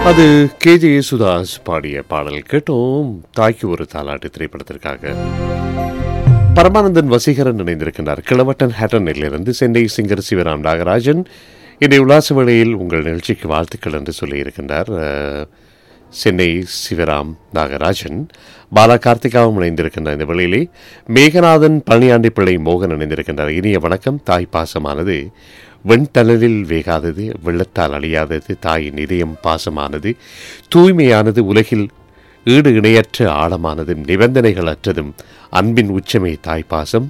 அது கேஜே யேசுதாஸ் பாடிய பாடல் கேட்டோம். தாய்க்கு ஒரு தாலாட்டு திரைப்படத்திற்காக பரமானந்தன் வசீகரன் இணைந்திருக்கின்றார். கிளவட்டன் ஹேட்டனிலிருந்து சென்னை சிங்கர் சிவராம் நாகராஜன் இன்றைய உல்லாச வேளையில் உங்கள் நிகழ்ச்சிக்கு வாழ்த்துக்கள் என்று சொல்லியிருக்கின்றார். சென்னை சிவராம் நாகராஜன். பாலா கார்த்திகாவும் இணைந்திருக்கின்றார். இந்த வேளையிலே மேகநாதன் பழனியாண்டி பிள்ளை மோகன் இணைந்திருக்கின்றார். இனிய வணக்கம். தாய் பாசமானது வெண்தணலில் வேகாதது, வெள்ளத்தால் அழியாதது. தாயின் இதயம் பாசமானது, தூய்மையானது, உலகில் ஈடு இணையற்ற ஆழமானது, நிபந்தனைகள் அற்றதும் அன்பின் உச்சமே தாய் பாசம்.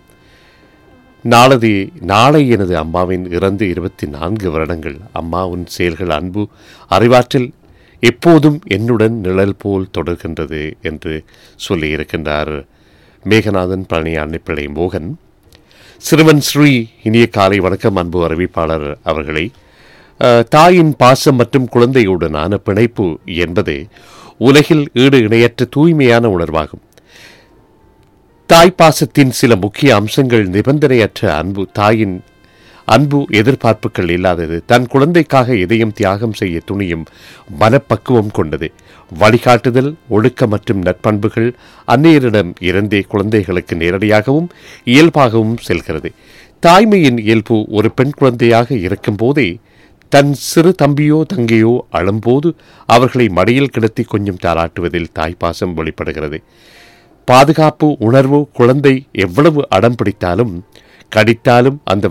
நாளை எனது அம்மாவின் இறந்து 24 வருடங்கள். அம்மா, உன் செயல்கள், அன்பு, அறிவாற்றல் எப்போதும் என்னுடன் நிழல் போல் தொடர்கின்றது என்று சொல்லியிருக்கின்றார் மேகநாதன் பழனியாண்டி பிள்ளை மோகன். சிறுவன் ஸ்ரீ, இனிய காலை வணக்கம் அன்பு அறிவிப்பாளர் அவர்களை. தாயின் பாசம் மற்றும் குழந்தையுடனான பிணைப்பு என்பது உலகில் ஈடு இணையற்ற தூய்மையான உணர்வாகும். தாய் பாசத்தின் சில முக்கிய அம்சங்கள்: நிபந்தனையற்ற அன்பு. தாயின் அன்பு எதிர்பார்ப்புகள் இல்லாதது. தன் குழந்தைக்காக எதையும் தியாகம் செய்ய துணியும் மனப்பக்குவம் கொண்டது. வழிகாட்டுதல், ஒழுக்க மற்றும் நற்பண்புகள் அன்னையரிடம் இருந்தே குழந்தைகளுக்கு நேரடியாகவும் இயல்பாகவும் செல்கிறது. தாய்மையின் இயல்பு ஒரு பெண் குழந்தையாக இருக்கும் போதே தன் சிறு தம்பியோ தங்கையோ அழும்போது அவர்களை மடியில் கிடத்தி கொஞ்சம் தாளாட்டுவதில் தாய்ப்பாசம் வெளிப்படுகிறது. பாதுகாப்பு உணர்வு. குழந்தை எவ்வளவு அடம் பிடித்தாலும் கடித்தாலும் அந்த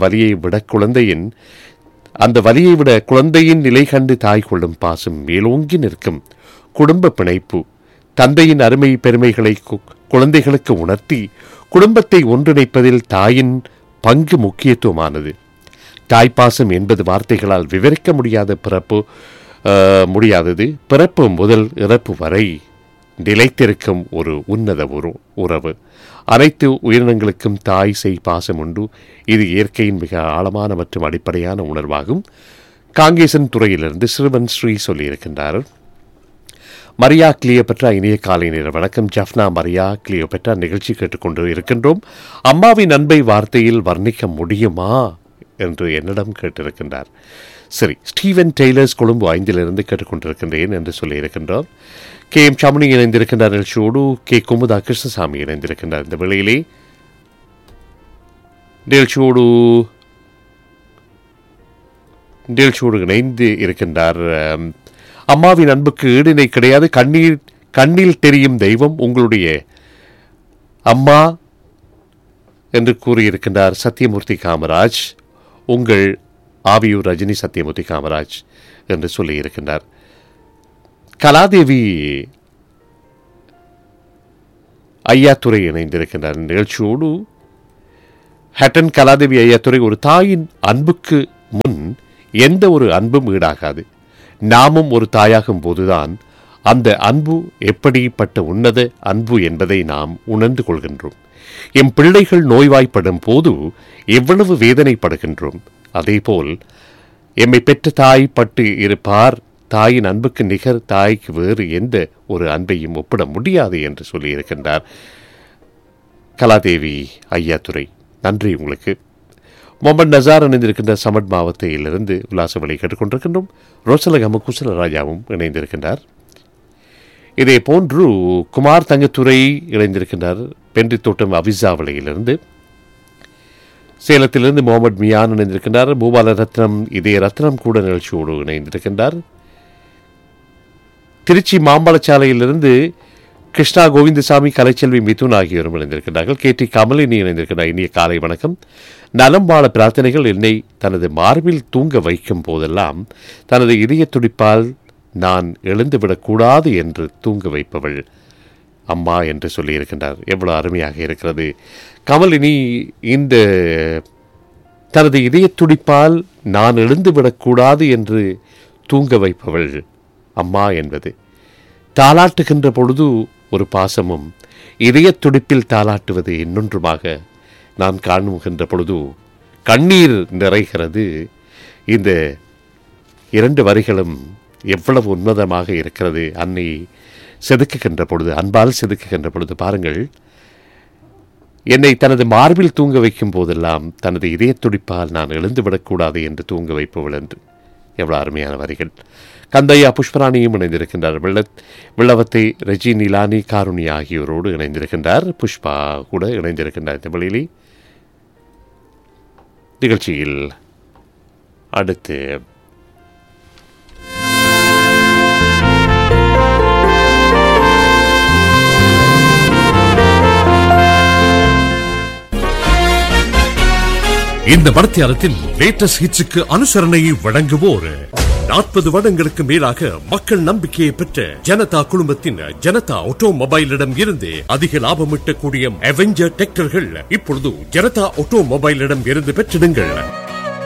வலியை விட குழந்தையின் நிலை கண்டு தாய் கொள்ளும் பாசம் மேலோங்கி நிற்கும். குடும்ப பிணைப்பு. தந்தையின் அருமை பெருமைகளை குழந்தைகளுக்கு உணர்த்தி குடும்பத்தை ஒன்றிணைப்பதில் தாயின் பங்கு முக்கியத்துவமானது. தாய்ப்பாசம் என்பது வார்த்தைகளால் விவரிக்க முடியாதது. பிறப்பு முதல் இறப்பு வரை நிலைத்திருக்கும் ஒரு உன்னத உறவு. அனைத்து உயிரினங்களுக்கும் தாய் செய் பாசம் உண்டு. இது இயற்கையின் மிக ஆழமான மற்றும் அடிப்படையான உணர்வாகும். காங்கேசன் துறையிலிருந்து சிறுவன் ஸ்ரீ சொல்லியிருக்கின்றார். மரியா கிளியோபெட்ரா, இனிய காலை நேர வணக்கம். ஜஃப்னா மரியா கிளியோபெட்ரா, நிகழ்ச்சி கேட்டுக்கொண்டு இருக்கின்றோம். அம்மாவின் அன்பை வார்த்தையில் வர்ணிக்க முடியுமா என்று என்னிடம் கேட்டிருக்கின்றார். சரி, ஸ்டீவன் டெய்லர்ஸ், கொழும்பு 5 கேட்டுக்கொண்டிருக்கின்றேன் என்று சொல்லியிருக்கின்றோம். கே எம் சாமுனி இணைந்திருக்கின்றார் நிகழ்ச்சியோடு. கே குமுதா கிருஷ்ணசாமி இணைந்திருக்கின்றார். இந்த வேளையிலே நிகழ்ச்சியோடு இணைந்து இருக்கின்றார். அம்மாவின் அன்புக்கு ஈடிணை கிடையாது. கண்ணில் தெரியும் தெய்வம் உங்களுடைய அம்மா என்று கூறியிருக்கின்றார் சத்யமூர்த்தி காமராஜ். உங்கள் ஆவியூர் ரஜினி சத்யமூர்த்தி காமராஜ் என்று சொல்லியிருக்கின்றார். கலாதேவி ஐயாத்துறை இணைந்திருக்கின்றார் நிகழ்ச்சியோடு. ஹட்டன் கலாதேவி ஐயாத்துறை, ஒரு தாயின் அன்புக்கு முன் எந்த ஒரு அன்பும் ஈடாகாது. நாமும் ஒரு தாயாகும் போதுதான் அந்த அன்பு எப்படிப்பட்ட உன்னத அன்பு என்பதை நாம் உணர்ந்து கொள்கின்றோம். எம் பிள்ளைகள் நோய்வாய்ப்படும் போது எவ்வளவு வேதனைப்படுகின்றோம். அதேபோல் எம்மை பெற்ற தாய் பட்டு இருப்பார். தாயின் அன்புக்கு நிகர் தாய்க்கு வேறு எந்த ஒரு அன்பையும் ஒப்பிட முடியாது என்று சொல்லியிருக்கின்றார் கலாதேவி ஐயாத்துறை. நன்றி உங்களுக்கு. முகமது நசார் இணைந்திருக்கின்ற சமட் மாவட்டத்திலிருந்து உல்லாச வழி கேட்டுக்கொண்டிருக்கின்றோம். ரோசலகம குசலராஜாவும் இணைந்திருக்கின்றார். இதே போன்று குமார் தங்கத்துறை இணைந்திருக்கின்றார் பென்றித்தோட்டம் அவிசாவளையிலிருந்து. சேலத்திலிருந்து முகமது மியான் இணைந்திருக்கின்றார். பூபால ரத்னம், இதே ரத்னம் கூட நிகழ்ச்சியோடு இணைந்திருக்கின்றார். திருச்சி மாம்பழச்சாலையிலிருந்து கிருஷ்ணா கோவிந்தசாமி, கலைச்செல்வி மிதுன் ஆகியோரும் இணைந்திருக்கின்றார்கள். கேடி கமலினி இணைந்திருக்கிறார். இனிய காலை வணக்கம். நலம் வாழ பிரார்த்தனைகள். என்னை தனது மார்பில் தூங்க வைக்கும் போதெல்லாம் தனது இதய துடிப்பால் நான் எழுந்துவிடக்கூடாது என்று தூங்க வைப்பவள் அம்மா என்று சொல்லியிருக்கின்றார். எவ்வளவு அருமையாக இருக்கிறது. கமலினி இந்த தனது இதய துடிப்பால் நான் எழுந்துவிடக்கூடாது என்று தூங்க வைப்பவள் அம்மா என்பது தாலாட்டுகின்ற பொழுது ஒரு பாசமும், இதய துடிப்பில் தாலாட்டுவது இன்னொன்றுமாக நான் காணுகின்ற பொழுது கண்ணீர் நிறைகிறது. இந்த 2 வரிகளும் எவ்வளவு உன்னதமாக இருக்கிறது. அன்னை செதுக்குகின்ற பொழுது, அன்பால் செதுக்குகின்ற பொழுது பாருங்கள், என்னை தனது மார்பில் தூங்க வைக்கும் போதெல்லாம் தனது இதய துடிப்பால் நான் எழுந்துவிடக்கூடாது என்று தூங்க வைப்பவள் என்று. எவ்வளோ அருமையான வரிகள். கந்தையா புஷ்பராணியும் இணைந்திருக்கின்றார். வெள்ளவத்தை ரெஜி நிலானி காருணி ஆகியோரோடு இணைந்திருக்கின்றார். புஷ்பா கூட இணைந்திருக்கின்றார் இந்த வழியிலே நிகழ்ச்சியில். அடுத்து இந்த மடத்தியாரத்தில் லேட்டஸ்ட் ஹிட்ஸுக்கு அனுசரணையை வழங்குவோர் 40 வருடங்களுக்கு மேலாக மக்கள் நம்பிக்கையை பெற்ற ஜனதா குழுமத்தின் ஜனதா ஆட்டோமொபைலிடம் இருந்து அதிக லாபம் ஈட்டக்கூடிய அவெஞ்சர் டிராக்டர்கள் இப்பொழுது ஜனதா ஆட்டோமொபைலிடம் இருந்து பெற்றிடுங்கள்.